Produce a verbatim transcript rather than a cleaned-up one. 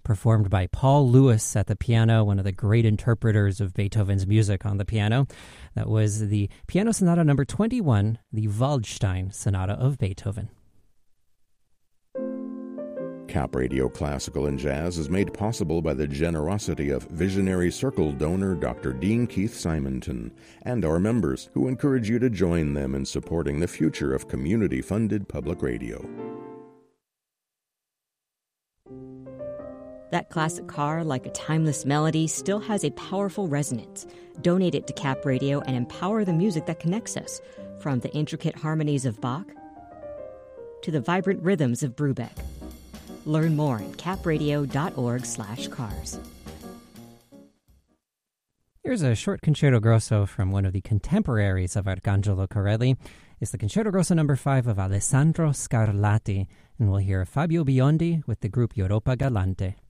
performed by Paul Lewis at the piano, one of the great interpreters of Beethoven's music on the piano. That was the Piano Sonata number twenty-one, the Waldstein Sonata of Beethoven. Cap Radio Classical and Jazz is made possible by the generosity of visionary Circle donor Doctor Dean Keith Simonton and our members, who encourage you to join them in supporting the future of community-funded public radio. That classic car, like a timeless melody, still has a powerful resonance. Donate it to Cap Radio and empower the music that connects us, from the intricate harmonies of Bach to the vibrant rhythms of Brubeck. Learn more at capradio.org slash cars. Here's a short concerto grosso from one of the contemporaries of Arcangelo Corelli. It's the Concerto Grosso number five of Alessandro Scarlatti, and we'll hear Fabio Biondi with the group Europa Galante.